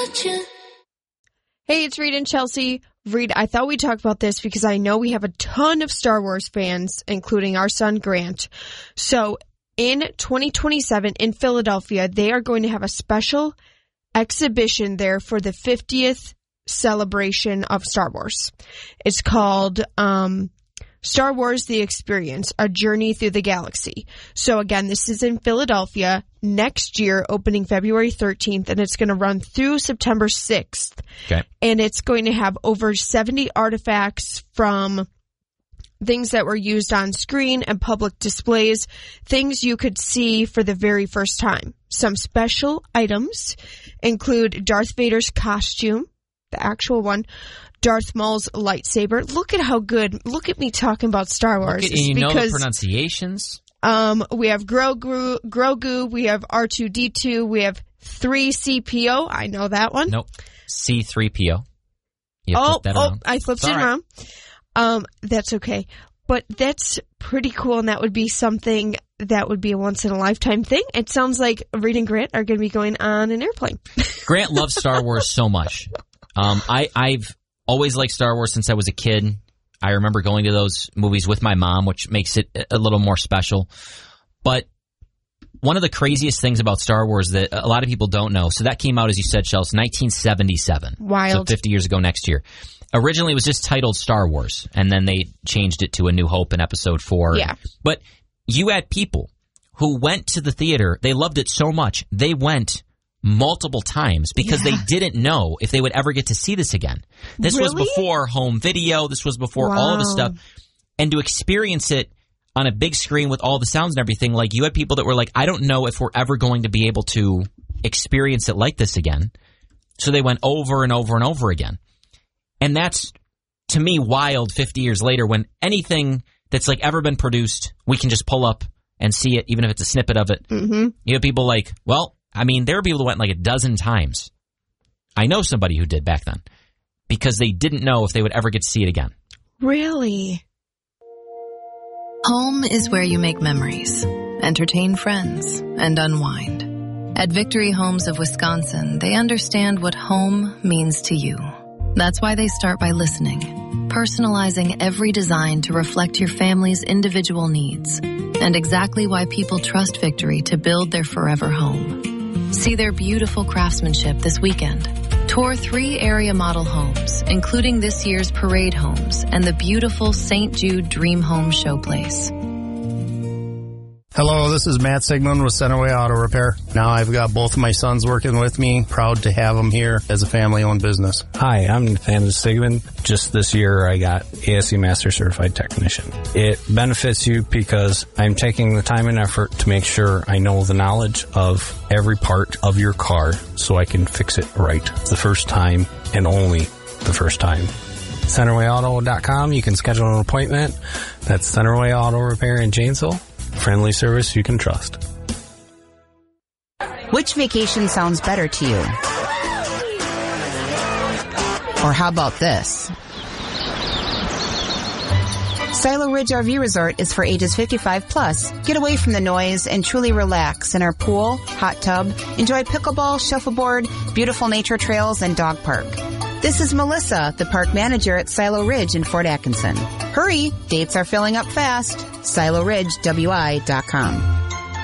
Hey, it's Reed and Chelsea. Reed, I thought we'd talk about this because I know we have a ton of Star Wars fans, including our son Grant. So in 2027 in Philadelphia, they are going to have a special exhibition there for the 50th celebration of Star Wars. It's called Star Wars The Experience, A Journey Through the Galaxy. So again, this is in Philadelphia next year, opening February 13th, and it's going to run through September 6th. Okay. And it's going to have over 70 artifacts from things that were used on screen and public displays, things you could see for the very first time. Some special items include Darth Vader's costume, the actual one, Darth Maul's lightsaber. Look at how good. Look at me talking about Star Wars. You know the pronunciations? We have Grogu, we have R2-D2, we have 3CPO. I know that one. Nope. C3PO. I flipped it around. That's okay. But that's pretty cool, and that would be something that would be a once-in-a-lifetime thing. It sounds like Reed and Grant are going to be going on an airplane. Grant loves Star Wars so much. I've always liked Star Wars since I was a kid. I remember going to those movies with my mom, which makes it a little more special. But one of the craziest things about Star Wars that a lot of people don't know, so that came out, as you said, Chelsea, 1977. Wild. So 50 years ago next year. Originally, it was just titled Star Wars, and then they changed it to A New Hope in Episode 4. Yeah. But you had people who went to the theater. They loved it so much. They went multiple times because they didn't know if they would ever get to see this again. This was before home video. This was before all of this stuff. And to experience it on a big screen with all the sounds and everything, like you had people that were like, I don't know if we're ever going to be able to experience it like this again. So they went over and over and over again. And that's, to me, wild 50 years later when anything that's like ever been produced, we can just pull up and see it, even if it's a snippet of it. Mm-hmm. You have people like, well, I mean, there were people that went like a dozen times. I know somebody who did back then because they didn't know if they would ever get to see it again. Really? Home is where you make memories, entertain friends, and unwind. At Victory Homes of Wisconsin, they understand what home means to you. That's why they start by listening, personalizing every design to reflect your family's individual needs, and exactly why people trust Victory to build their forever home. See their beautiful craftsmanship this weekend. Tour 3 area model homes, including this year's Parade Homes and the beautiful St. Jude Dream Home Showplace. Hello, this is Matt Sigmund with Centerway Auto Repair. Now I've got both of my sons working with me. Proud to have them here as a family-owned business. Hi, I'm Nathaniel Sigmund. Just this year I got ASE Master Certified Technician. It benefits you because I'm taking the time and effort to make sure I know the knowledge of every part of your car so I can fix it right the first time and only the first time. CenterwayAuto.com, you can schedule an appointment. That's Centerway Auto Repair in Janesville. Friendly service you can trust. Which vacation sounds better to you? Or how about this? Silo Ridge RV Resort is for ages 55 plus. Get away from the noise and truly relax in our pool, hot tub, enjoy pickleball, shuffleboard, beautiful nature trails, and dog park. This is Melissa, the park manager at Silo Ridge in Fort Atkinson. Hurry, dates are filling up fast. SiloRidgeWI.com.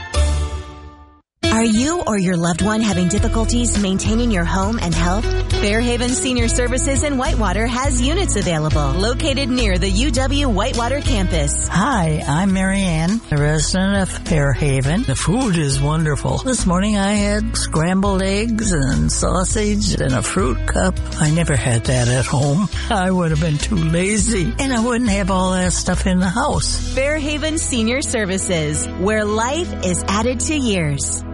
Are you or your loved one having difficulties maintaining your home and health? Fairhaven Senior Services in Whitewater has units available, located near the UW Whitewater campus. Hi, I'm Mary Ann, a resident of Fairhaven. The food is wonderful. This morning I had scrambled eggs and sausage and a fruit cup. I never had that at home. I would have been too lazy, and I wouldn't have all that stuff in the house. Fairhaven Senior Services, where life is added to years.